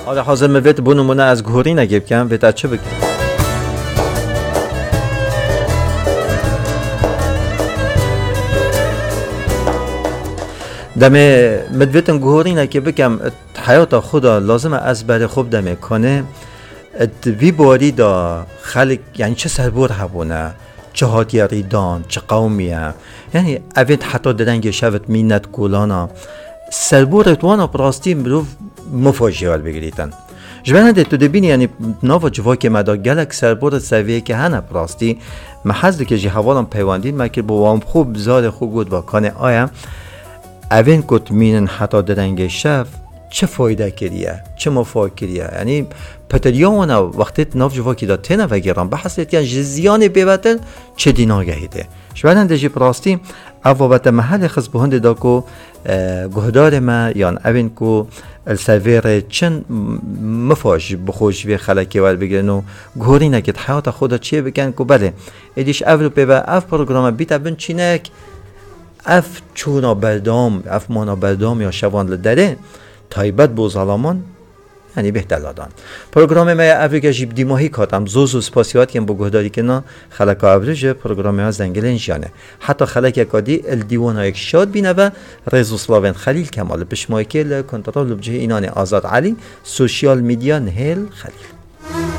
آره حاضر موید بونمونه از گوری نگیب کم ویت چه بگیم دمه مدویتن گوری نگیب بگم حیات خدا لازم از بر خوب دمه کنه وی باری دا خلق یعنی چه سربور هبونه چه هاتیاری دان چه قومیه یعنی اوید حتی ددنگ شوت مینت گولانا سربورت وانا براستی مروف مفاجئه بگیریتن جوانه تو دبینی یعنی ناو جوا که مدا گلک سربورت سویه که هنه براستی محض که جی حوالم پیواندین مکر با وام خوب زاد خوب گود با کانه آیا اوین کت مینن حتی ددنگ شف چه فایده کریه چه مفاید کریه یعنی پتریانا وقتی ناو جوا که دا تنه وگران بحثت یعنی جزیان بیبتن چه دیناگهیده شوانه جی براستی اوابت محل خص بهند دا کو گهدار ما یان اوین کو السویر چن مفاج بخوش وی خلکی ول بگیرن و گوری نکت حیات خدا چیه بگن کو بله ایدیش اولو پیبه اف پروگرام بیتا بن چینک اف چونا بردام اف مانا بردام یا شوان لدره تایبت بوزالامان یعنی بهتر دادن پروگرام ما افریقا جیب دیماهی کاتم زوزو سپاسیات که بگهداری که نه خلقا افریج پروگرام ها زنگلین جانه حتی خلق یکادی الدیوان ها یک شاد بینه و رزو سلاوین خلیل کمال پشمایکل کنترول بجه اینان آزاد علی سوشیال میدیا نهل خلیل